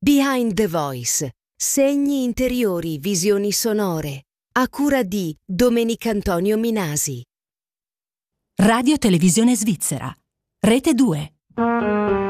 Behind the Voice. Segni interiori, visioni sonore. A cura di Domenicantonio Minasi. Radio Televisione Svizzera. Rete 2.